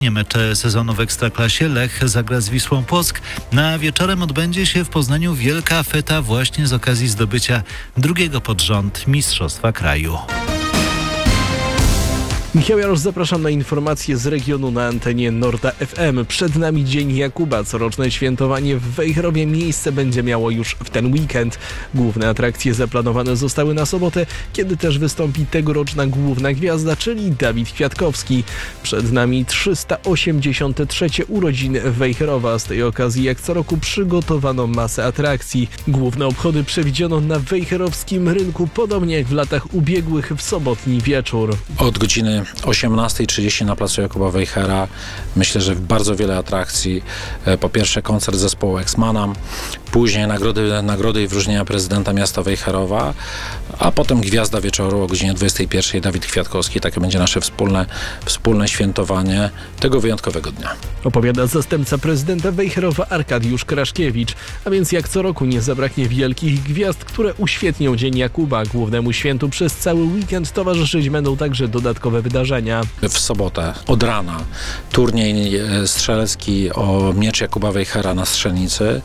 Mecz sezonu w Ekstraklasie. Lech zagra z Wisłą Płock. A wieczorem odbędzie się w Poznaniu wielka feta właśnie z okazji zdobycia drugiego pod rząd mistrzostwa kraju. Michał Jarosz, zapraszam na informacje z regionu na antenie Norda FM. Przed nami Dzień Jakuba. Coroczne świętowanie w Wejherowie miejsce będzie miało już w ten weekend. Główne atrakcje zaplanowane zostały na sobotę, kiedy też wystąpi tegoroczna główna gwiazda, czyli Dawid Kwiatkowski. Przed nami 383 urodziny Wejherowa. Z tej okazji jak co roku przygotowano masę atrakcji. Główne obchody przewidziano na wejherowskim rynku, podobnie jak w latach ubiegłych w sobotni wieczór. Od godziny 18:30 na placu Jakuba Wejhera myślę, że bardzo wiele atrakcji. Po pierwsze koncert zespołu Exmana, później nagrody i wyróżnienia prezydenta miasta Wejherowa, a potem gwiazda wieczoru o godzinie 21:00 Dawid Kwiatkowski. Takie będzie nasze wspólne świętowanie tego wyjątkowego dnia. Opowiada zastępca prezydenta Wejherowa Arkadiusz Kraszkiewicz. A więc jak co roku nie zabraknie wielkich gwiazd, które uświetnią Dzień Jakuba. Głównemu świętu przez cały weekend towarzyszyć będą także dodatkowe wydarzenia. W sobotę od rana turniej strzelecki o miecz Jakuba Wejhera na strzelnicy,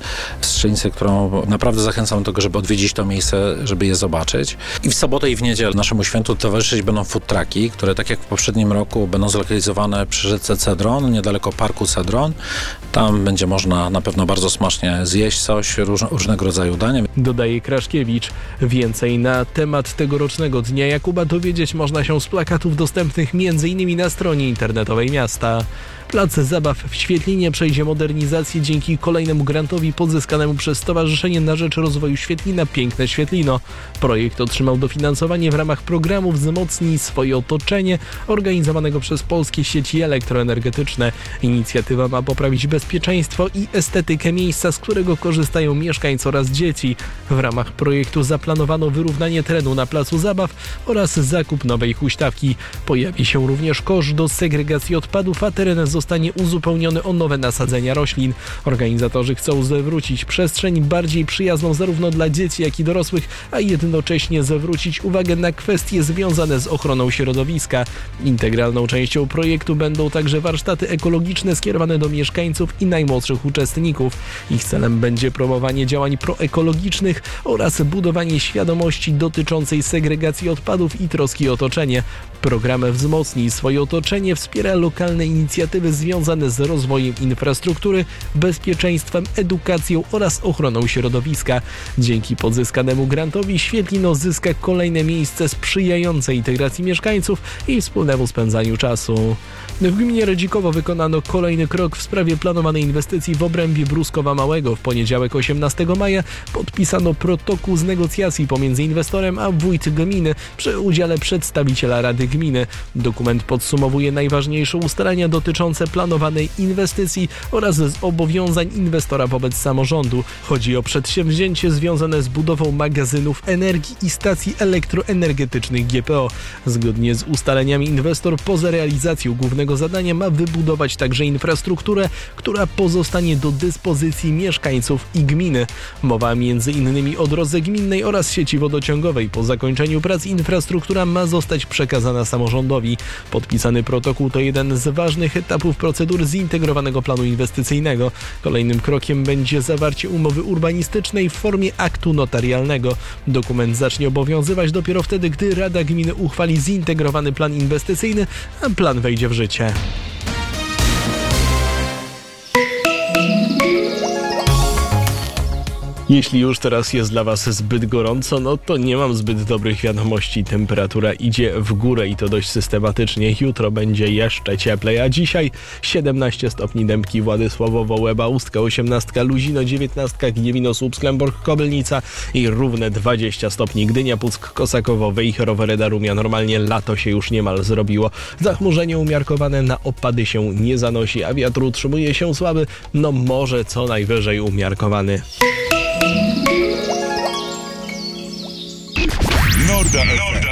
którą naprawdę zachęcam do tego, żeby odwiedzić to miejsce, żeby je zobaczyć. I w sobotę i w niedzielę naszemu świętu towarzyszyć będą food trucki, które tak jak w poprzednim roku będą zlokalizowane przy rzece Cedron, niedaleko parku Cedron. Tam będzie można na pewno bardzo smacznie zjeść coś, różnego rodzaju dania. Dodaje Kraszkiewicz. Więcej na temat tegorocznego Dnia Jakuba dowiedzieć można się z plakatów dostępnych m.in. na stronie internetowej miasta. Plac zabaw w Świetlinie przejdzie modernizację dzięki kolejnemu grantowi pozyskanemu przez Stowarzyszenie na rzecz Rozwoju Świetlina Piękne Świetlino. Projekt otrzymał dofinansowanie w ramach programu Wzmocnij swoje otoczenie organizowanego przez Polskie Sieci Elektroenergetyczne. Inicjatywa ma poprawić bezpieczeństwo i estetykę miejsca, z którego korzystają mieszkańcy oraz dzieci. W ramach projektu zaplanowano wyrównanie terenu na placu zabaw oraz zakup nowej huśtawki. Pojawi się również kosz do segregacji odpadów, a teren zostanie uzupełniony o nowe nasadzenia roślin. Organizatorzy chcą zwrócić przestrzeń bardziej przyjazną zarówno dla dzieci, jak i dorosłych, a jednocześnie zwrócić uwagę na kwestie związane z ochroną środowiska. Integralną częścią projektu będą także warsztaty ekologiczne skierowane do mieszkańców i najmłodszych uczestników. Ich celem będzie promowanie działań proekologicznych oraz budowanie świadomości dotyczącej segregacji odpadów i troski o otoczenie. Program Wzmocnij swoje otoczenie wspiera lokalne inicjatywy związane z rozwojem infrastruktury, bezpieczeństwem, edukacją oraz ochroną środowiska. Dzięki pozyskanemu grantowi Świetlino zyska kolejne miejsce sprzyjające integracji mieszkańców i wspólnemu spędzaniu czasu. W gminie Redzikowo wykonano kolejny krok w sprawie planowanej inwestycji w obrębie Bruskowa Małego. W poniedziałek 18 maja podpisano protokół z negocjacji pomiędzy inwestorem a wójt gminy przy udziale przedstawiciela Rady Gminy. Dokument podsumowuje najważniejsze ustalenia dotyczące planowanej inwestycji oraz zobowiązań inwestora wobec samorządu. Chodzi o przedsięwzięcie związane z budową magazynów energii i stacji elektroenergetycznych GPO. Zgodnie z ustaleniami inwestor poza realizacją głównego zadania ma wybudować także infrastrukturę, która pozostanie do dyspozycji mieszkańców i gminy. Mowa m.in. o drodze gminnej oraz sieci wodociągowej. Po zakończeniu prac infrastruktura ma zostać przekazana samorządowi. Podpisany protokół to jeden z ważnych etapów procedur zintegrowanego planu inwestycyjnego. Kolejnym krokiem będzie zawarcie umowy urbanistycznej w formie aktu notarialnego. Dokument zacznie obowiązywać dopiero wtedy, gdy Rada Gminy uchwali zintegrowany plan inwestycyjny, a plan wejdzie w życie. Jeśli już teraz jest dla Was zbyt gorąco, no to nie mam zbyt dobrych wiadomości. Temperatura idzie w górę i to dość systematycznie. Jutro będzie jeszcze cieplej, a dzisiaj 17 stopni Dębki, Władysławowo, Łeba, Ustka, 18 Luzino, 19 Gniewino, Słupsk, Lęborg, Kobylnica i równe 20 stopni Gdynia, Puck, Kosakowo, Wejherowo, Reda, Rumia. Normalnie lato się już niemal zrobiło. Zachmurzenie umiarkowane, na opady się nie zanosi, a wiatr utrzymuje się słaby, no może co najwyżej umiarkowany. Norda FM.